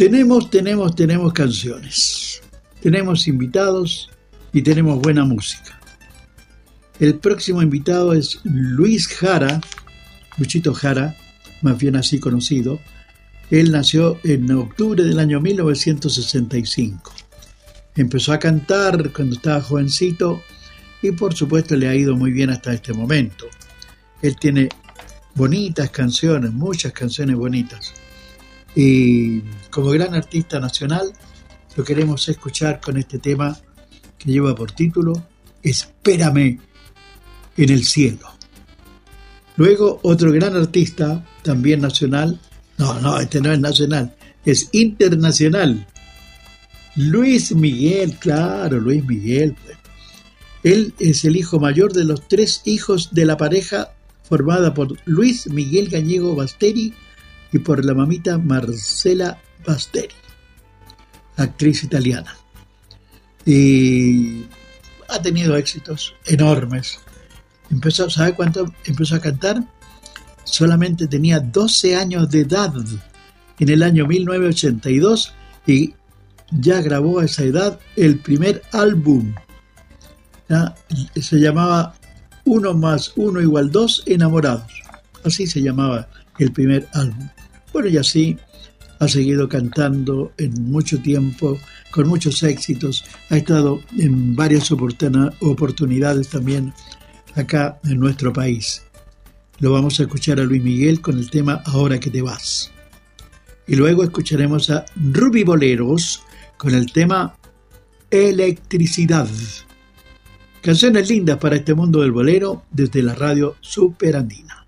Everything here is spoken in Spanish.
Tenemos canciones, tenemos invitados y tenemos buena música. El próximo invitado es Luis Jara, Luchito Jara, más bien así conocido. Él nació en octubre del año 1965. Empezó a cantar cuando estaba jovencito y por supuesto le ha ido muy bien hasta este momento. Él tiene bonitas canciones, muchas canciones bonitas. Y como gran artista nacional lo queremos escuchar con este tema que lleva por título Espérame en el cielo. Luego otro gran artista, también nacional, este no es nacional, es internacional, Luis Miguel, claro, Luis Miguel, pues. Él es el hijo mayor de los 3 hijos de la pareja formada por Luis Miguel Gallego Basteri y por la mamita Marcela Basteri, actriz italiana. Y ha tenido éxitos enormes. ¿Sabe cuánto empezó a cantar? Solamente tenía 12 años de edad en el año 1982 y ya grabó a esa edad el primer álbum. ¿Ya? Se llamaba 1 + 1 = 2, Enamorados. Así se llamaba el primer álbum. Bueno, y así ha seguido cantando en mucho tiempo, con muchos éxitos. Ha estado en varias oportunidades también acá en nuestro país. Lo vamos a escuchar a Luis Miguel con el tema Ahora que te vas. Y luego escucharemos a Ruby Boleros con el tema Electricidad. Canciones lindas para este mundo del bolero desde la radio Superandina.